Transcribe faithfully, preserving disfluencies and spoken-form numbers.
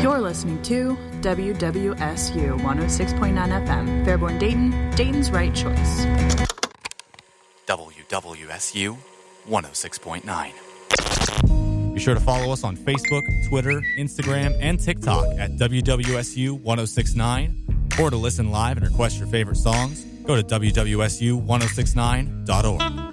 You're listening to W W S U one oh six point nine F M, Fairborn, Dayton, Dayton's right choice. W W S U one oh six point nine. Be sure to follow us on Facebook, Twitter, Instagram, and TikTok at W W S U one oh six point nine. Or to listen live and request your favorite songs, go to W W S U ten sixty-nine dot org.